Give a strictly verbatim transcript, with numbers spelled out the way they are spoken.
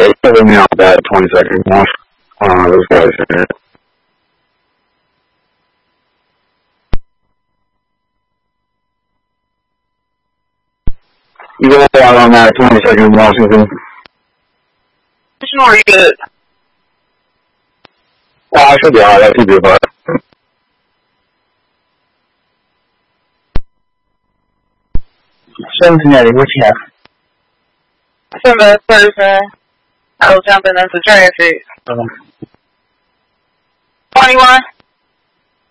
Okay, let me out that twenty seconds off. Uh, those guys are it. You go out on that twenty seconds in Washington. Are you good? Oh, I should be alright, I should be alright. Cincinnati, what you have? Some of person. I was jumping into traffic. Uh, twenty-one.